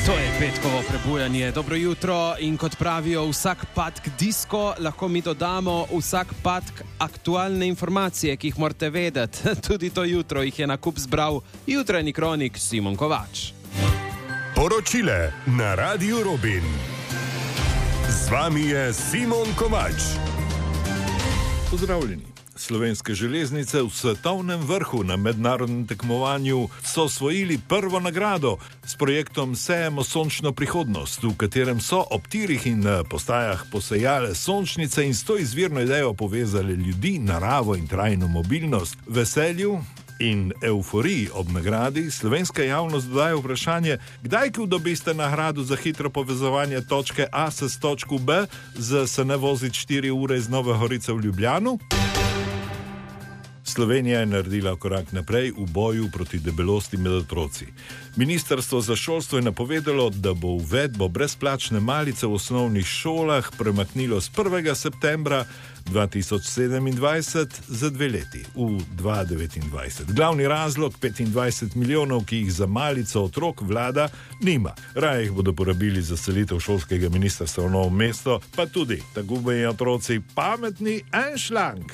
To je petkovo prebujanje. Dobro jutro in kot pravijo, vsak patk disko lahko mi dodamo vsak patk aktualne informacije, ki jih morate vedeti. Tudi to jutro jih je na kup zbral jutranji kronik Simon Kovač. Poročile na Radiu Robin. Z vami je Simon Kovač. Pozdravljeni. Slovenske železnice v svetovnem vrhu na mednarodnem tekmovanju so osvojili prvo nagrado s projektom Sejemo sončno prihodnost, v katerem so ob tirih in postajah posejale sončnice in s to izvirno idejo povezali ljudi, naravo in trajno mobilnost. Veselju in euforiji ob nagradi slovenska javnost dodaja vprašanje, kdaj dobiste nagrado za hitro povezovanje točke A s točko B, se ne voziti 4 ure iz Nove Gorice v Ljubljano? Slovenija je naredila korak naprej v boju proti debelosti med otroci. Ministrstvo za šolstvo je napovedalo, da bo uvedbo brezplačne malice v osnovnih šolah premaknilo z 1. septembra 2027 za 2 leti, v 2029. Glavni razlog 25 milijonov, ki jih za malico otrok vlada nima. Raje jih bodo porabili za selitev šolskega ministrstva v Novo mesto, pa tudi, tako bodo otroci pametni en šlank.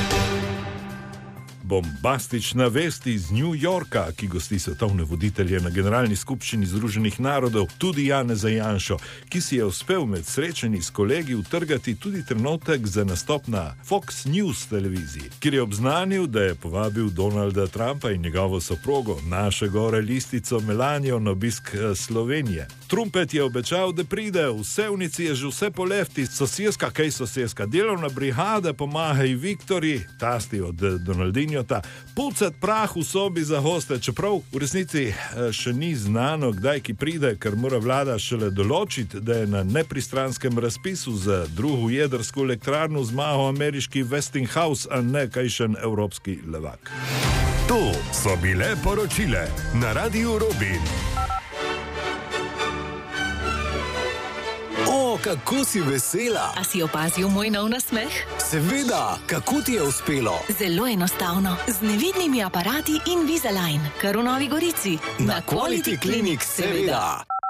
Bombastična vest iz New Yorka, ki gosti svetovne voditelje na generalni skupščini Združenih narodov, tudi Janeza Janšo, ki si je uspel med srečanji s kolegi utrgati tudi trenutek za nastop na Fox News televiziji, kjer je obznanil, da je povabil Donalda Trumpa in njegovo soprogo, naše gore listico Melanijo, na obisk Slovenije. Trumpet je obečal, da pride, v Sevnici je že vse po lefti, soseska, kaj soseska, delovna brigada, pomagaj Viktorji, tasti od Donaldinjo, pucat prah v sobi za goste, čeprav v resnici še ni znano, kdaj ki pride, ker mora vlada šele določiti, da je na nepristranskem razpisu za drugo jedrsko elektrarno zmagal ameriški Westinghouse, a ne kajšen evropski levak. To so bile poročile na Radiu Robin. O, kako si vesela! A si opazil moj nov nasmeh? Seveda, kako ti je uspelo? Zelo enostavno, z nevidnimi aparati Invisalign, kar v Novi Gorici. Na Quality Clinic, seveda.